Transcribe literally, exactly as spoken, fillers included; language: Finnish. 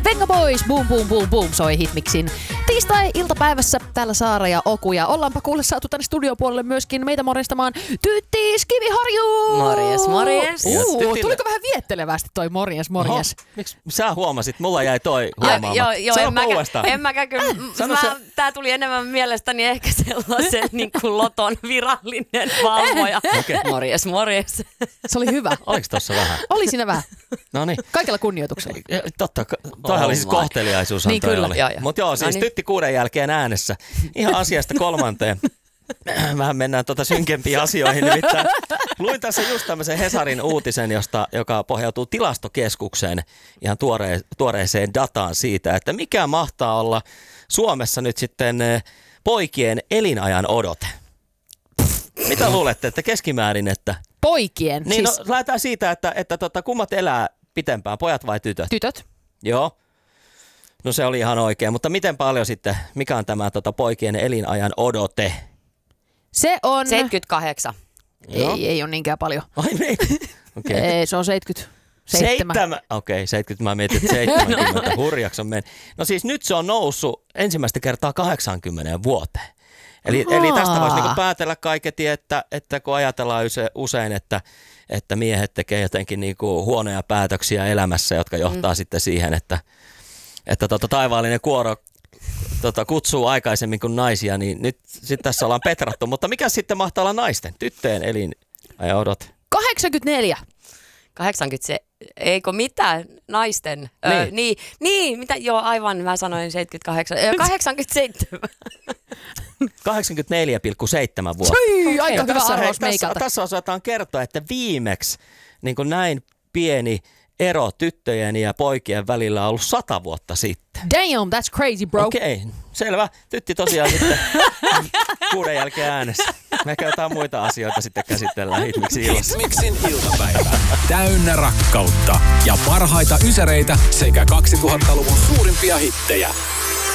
Venga Boys, boom boom boom boom soi Hitmixin tiistai-iltapäivässä täällä Saara ja Oku. Ja ollaanpa kuule saatu tänne studiopuolelle myöskin meitä morjestamaan Tyttis Kiviharju! Morjes, morjes. Uh, tuliko vähän viettelevästi toi morjes, morjes? Oho, miksi sä huomasit? Mulla jäi toi huomaamatta. Joo, joo, Sano en mäkään, uudestaan. en mäkään kyllä. Mä, se... Tää tuli enemmän mielestäni ehkä sellaisen niin kuin Loton virallinen valvoja. Okay. Morjes, morjes. Se oli hyvä. Oliko tossa vähän? Oli siinä vähän. No niin. Kaikella kunnioituksella. Totta, toihan Oh oli siis my. kohteliaisuushan Niin toi kyllä. oli. Joo, joo. Mut joo, siis No niin. Tytti kuuden jälkeen äänessä. Ihan asiasta kolmanteen. Vähän mennään tuota synkempiin asioihin. Nimittäin luin tässä just tämmöisen Hesarin uutisen, josta, joka pohjautuu tilastokeskukseen ihan tuore, tuoreeseen dataan siitä, että mikä mahtaa olla Suomessa nyt sitten poikien elinajan odote. Mitä luulette, että keskimäärin, että... Poikien. Niin siis no, lähdetään siitä, että, että tota, kummat elää pitempään, pojat vai tytöt? tytöt. Joo. No se oli ihan oikein, mutta miten paljon sitten, mikä on tämä tota, poikien elinajan odote? Se on... seitsemänkymmentäkahdeksan. Ei, ei ole niinkään paljon. Ai niin? Okei. Okay. Ei, se on seitsemänkymmentäseitsemän. Seitsemän. Okei, okay, seitsemänkymmentä. Mä mietin, että seitsemänkymmentä. Hurjaksi on mennyt. No siis nyt se on noussut ensimmäistä kertaa kahdeksankymmentä vuoteen. Eli, eli tästä voisi niinku päätellä kaiketi, että, että kun ajatellaan usein, että, että miehet tekee jotenkin niinku huonoja päätöksiä elämässä, jotka johtaa mm. sitten siihen, että, että tota taivaallinen kuoro tota, kutsuu aikaisemmin kuin naisia, niin nyt sitten tässä ollaan petrattu. Mutta mikä sitten mahtaa olla naisten, tyttöjen elinajan odote? kahdeksankymmentäneljä. kahdeksankymmentä, se, eikö mitään naisten? Niin. Öö, niin, niin, mitä, joo aivan, mä sanoin seitsemänkymmentäkahdeksan, öö, kahdeksankymmentäseitsemän. kahdeksankymmentäneljä pilkku seitsemän vuotta. Hyi, aika hyvä tässä, hei, arvaus tässä, meikalta. tässä osataan kertoa, että viimeksi niin kuin näin pieni ero tyttöjen ja poikien välillä on ollut sata vuotta sitten. Damn, that's crazy, bro. Okei, okay, selvä. Tytti tosiaan sitten kuuden jälkeen äänessä. Me ehkä jotain muita asioita sitten käsitellään Hitmixin illassa. Hitmixin iltapäivä. Täynnä rakkautta ja parhaita ysäreitä sekä kaksituhattaluvun suurimpia hittejä.